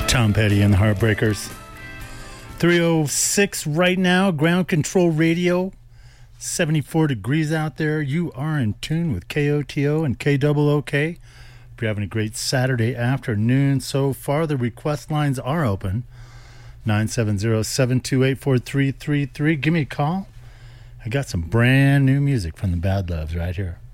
Tom Petty and the Heartbreakers. 3:06 right now, Ground Control Radio. 74 degrees out there. You are in tune with KOTO and KOOK. Hope you're having a great Saturday afternoon so far. The request lines are open. 970-728-4333. Give me a call. I got some brand new music from the Bad Loves right here.